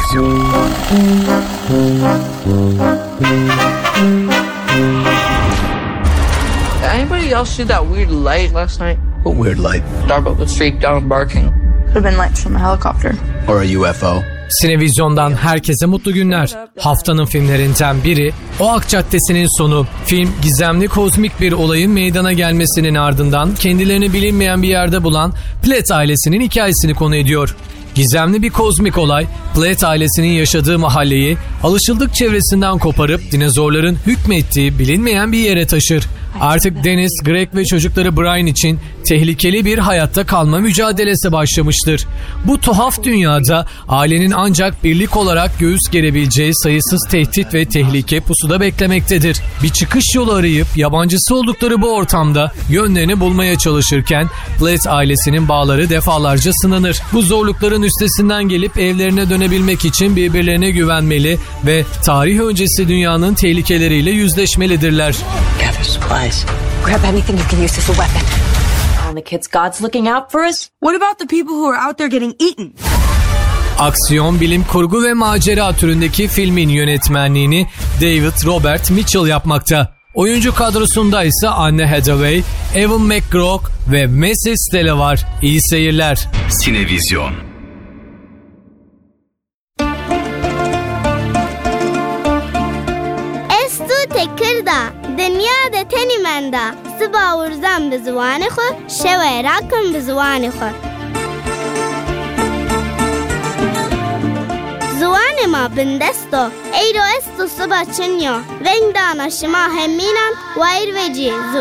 Sinevizyon. Anybody else see that weird light last night? What weird light? Starbuck was streaked down barking. Could have been lights from a helicopter. Or a UFO? Sinevizyon'dan herkese mutlu günler. Haftanın filmlerinden biri O Ak Caddesi'nin sonu. Film gizemli kozmik bir olayın meydana gelmesinin ardından kendilerini bilinmeyen bir yerde bulan Platt ailesinin hikayesini konu ediyor. Gizemli bir kozmik olay Platt ailesinin yaşadığı mahalleyi alışıldık çevresinden koparıp dinozorların hükmettiği bilinmeyen bir yere taşır. Artık Dennis, Greg ve çocukları Brian için tehlikeli bir hayatta kalma mücadelesi başlamıştır. Bu tuhaf dünyada ailenin ancak birlik olarak göğüs gerebileceği sayısız tehdit ve tehlike pusuda beklemektedir. Bir çıkış yolu arayıp yabancısı oldukları bu ortamda yönlerini bulmaya çalışırken Platt ailesinin bağları defalarca sınanır. Bu zorlukların üstesinden gelip evlerine dönebilmek için birbirlerine güvenmeli ve tarih öncesi dünyanın tehlikeleriyle yüzleşmelidirler. Gather supplies. Grab anything you can use as a weapon. On the kids, God's looking out for us. What about the people who are out there getting eaten? Aksiyon, bilim kurgu ve macera türündeki filmin yönetmenliğini David Robert Mitchell yapmakta. Oyuncu kadrosunda ise Anne Hathaway, Ewan McGraw ve Macy Stella var. İyi seyirler. Sinevizyon. تکردا دنیا د تنی مندا سبا ورزم به زوان خو شوی راکم به زوان خو زوان ما بندستو ایرو استو سبا چنیو ونگ دانا شما همینم وایر وجی